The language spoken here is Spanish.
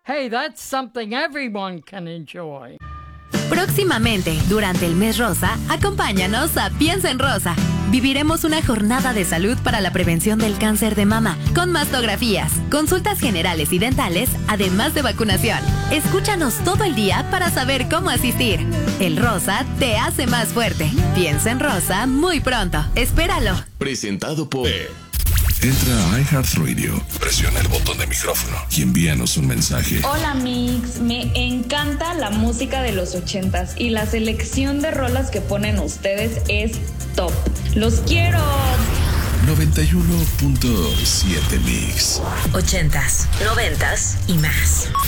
Hey, that's something everyone can enjoy. Próximamente, durante el mes rosa, acompáñanos a Piensa en Rosa. Viviremos una jornada de salud para la prevención del cáncer de mama, con mastografías, consultas generales y dentales, además de vacunación. Escúchanos todo el día para saber cómo asistir. El rosa te hace más fuerte. Piensa en Rosa muy pronto. Espéralo. Presentado por... Entra a iHeartRadio, presiona el botón de micrófono y envíanos un mensaje. Hola Mix, me encanta la música de los 80s y la selección de rolas que ponen ustedes es top. ¡Los quiero! 91.7 Mix. 80s, 90s y más.